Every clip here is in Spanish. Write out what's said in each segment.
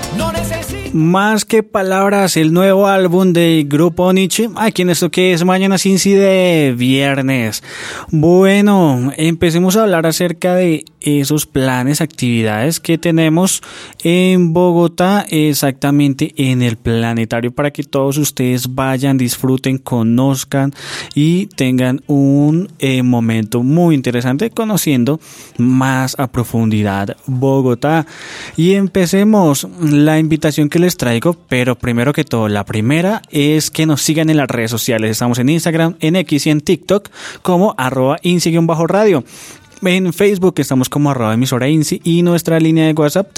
Más que palabras, el nuevo álbum del grupo Nietzsche, aquí en esto que es Mañana Cincy de viernes. Bueno, empecemos a hablar acerca de esos planes, actividades que tenemos en Bogotá, exactamente en el planetario, para que todos ustedes vayan, disfruten, conozcan y tengan un momento muy interesante conociendo más a profundidad Bogotá. Y empecemos la invitación que les traigo, pero primero que todo, la primera es que nos sigan en las redes sociales. Estamos en Instagram, en X y en TikTok como @INCI_radio. En Facebook estamos como @emisora INCI y nuestra línea de WhatsApp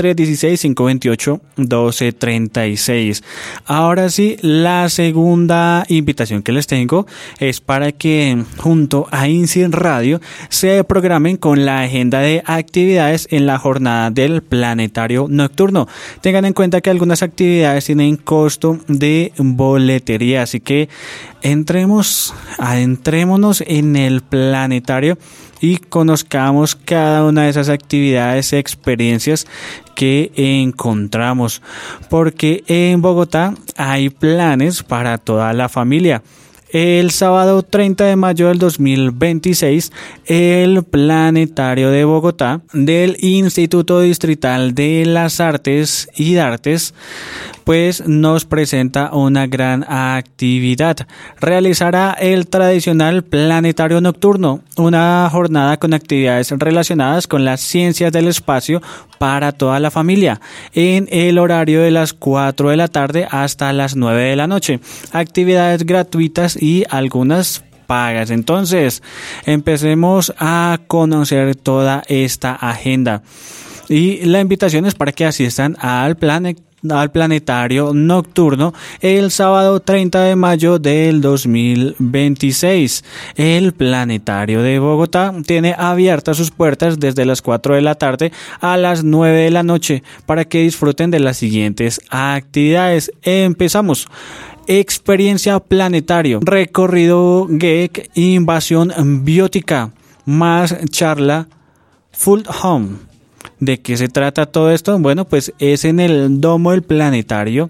316-528-1236. Ahora sí, la segunda invitación que les tengo es para que junto a INCI Radio se programen con la agenda de actividades en la jornada del planetario nocturno. Tengan en cuenta que algunas actividades tienen costo de boletería, así que adentrémonos en el planetario y conozcamos cada una de esas actividades, experiencias que encontramos, porque en Bogotá hay planes para toda la familia. El sábado 30 de mayo del 2026, el Planetario de Bogotá del Instituto Distrital de las Artes y Artes pues nos presenta una gran actividad. Realizará el tradicional Planetario Nocturno, una jornada con actividades relacionadas con las ciencias del espacio para toda la familia, en el horario de las 4 de la tarde hasta las 9 de la noche. Actividades gratuitas y algunas pagas. Entonces, empecemos a conocer toda esta agenda. Y la invitación es para que asistan al Planetario Nocturno el sábado 30 de mayo del 2026. El Planetario de Bogotá tiene abiertas sus puertas desde las 4 de la tarde a las 9 de la noche para que disfruten de las siguientes actividades. Empezamos. Experiencia planetario, recorrido geek, invasión biótica, más charla full home. ¿De qué se trata todo esto? Bueno, pues es en el Domo del Planetario.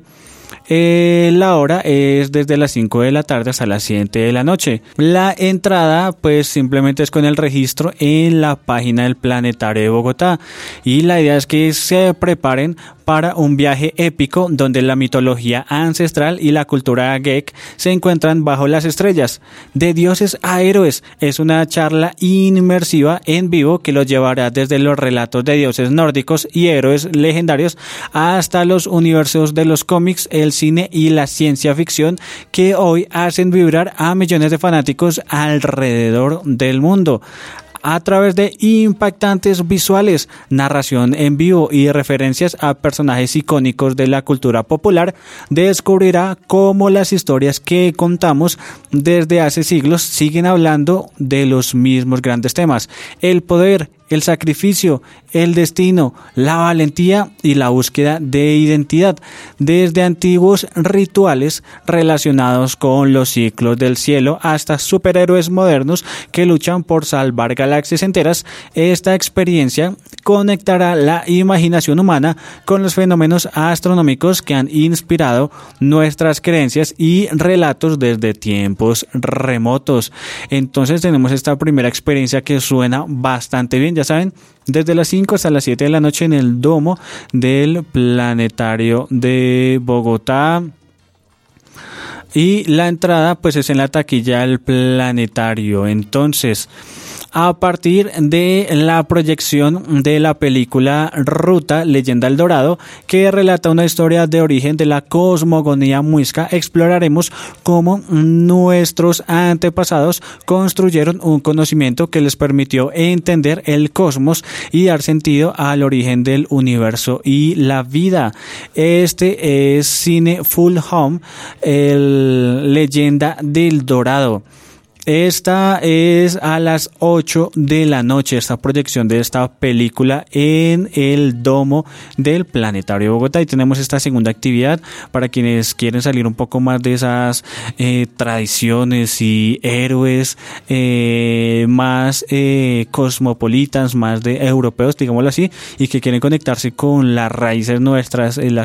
La hora es desde las 5 de la tarde hasta las 7 de la noche. La entrada pues simplemente es con el registro en la página del Planetario de Bogotá. Y la idea es que se preparen para un viaje épico donde la mitología ancestral y la cultura geek se encuentran bajo las estrellas. De dioses a héroes es una charla inmersiva en vivo que los llevará desde los relatos de dioses nórdicos y héroes legendarios hasta los universos de los cómics, el cine y la ciencia ficción que hoy hacen vibrar a millones de fanáticos alrededor del mundo. A través de impactantes visuales, narración en vivo y referencias a personajes icónicos de la cultura popular, descubrirá cómo las historias que contamos desde hace siglos siguen hablando de los mismos grandes temas: el poder, el sacrificio, el destino, la valentía y la búsqueda de identidad, desde antiguos rituales relacionados con los ciclos del cielo hasta superhéroes modernos que luchan por salvar galaxias enteras. Esta experiencia conectará la imaginación humana con los fenómenos astronómicos que han inspirado nuestras creencias y relatos desde tiempos remotos. Entonces tenemos esta primera experiencia que suena bastante bien, ya saben, desde las 5 hasta las 7 de la noche en el Domo del Planetario de Bogotá. Y la entrada pues es en la taquilla del Planetario. Entonces, a partir de la proyección de la película Ruta, Leyenda del Dorado, que relata una historia de origen de la cosmogonía muisca, exploraremos cómo nuestros antepasados construyeron un conocimiento que les permitió entender el cosmos y dar sentido al origen del universo y la vida. Este es Cine Full Home, el Leyenda del Dorado. Esta es a las 8 de la noche, esta proyección de esta película en el Domo del Planetario de Bogotá. Y tenemos esta segunda actividad para quienes quieren salir un poco más de esas tradiciones y héroes más cosmopolitas, más de europeos, digámoslo así, y que quieren conectarse con las raíces nuestras,